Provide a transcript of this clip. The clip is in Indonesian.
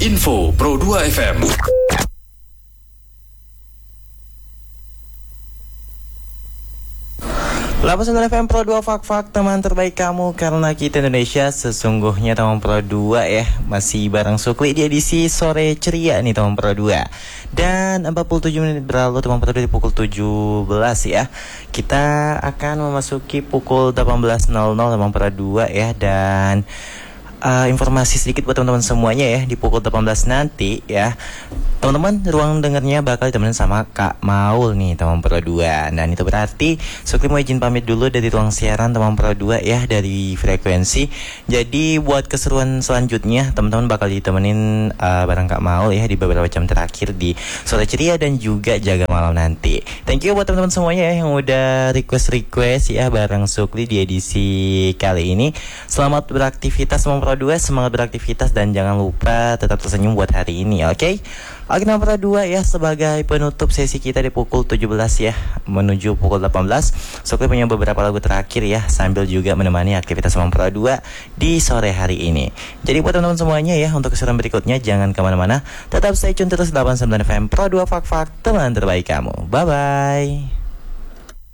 Info Pro 2 FM. Lapas FM Pro 2 Fak teman terbaik kamu, karena kita Indonesia sesungguhnya teman Pro 2 ya. Masih bareng Sukli di edisi sore ceria nih teman Pro 2. Dan 47 menit berlalu teman Pro 2 di pukul 17 ya. Kita akan memasuki pukul 18.00 teman Pro 2 ya. Dan informasi sedikit buat teman-teman semuanya ya, di pukul 18 nanti ya, teman-teman ruang dengarnya bakal ditemenin sama Kak Maul nih teman Pro 2. Dan itu berarti Sukri mau izin pamit dulu dari ruang siaran teman Pro 2 ya, dari frekuensi. Jadi buat keseruan selanjutnya teman-teman bakal ditemenin bareng Kak Maul ya di beberapa jam terakhir di sore ceria dan juga jaga malam nanti. Thank you buat teman-teman semuanya ya yang udah request ya bareng Sukri di edisi kali ini. Selamat beraktivitas teman Pro 2, semangat beraktivitas dan jangan lupa tetap tersenyum buat hari ini, oke? Oke, nomor 2 ya, sebagai penutup sesi kita di pukul 17 ya, menuju pukul 18. Sukri punya beberapa lagu terakhir ya, sambil juga menemani aktivitas nomor 2 di sore hari ini. Jadi buat teman-teman semuanya ya, untuk keseruan berikutnya jangan kemana-mana, tetap stay tune terus 89 FM Pro 2 Fak teman terbaik kamu. Bye-bye.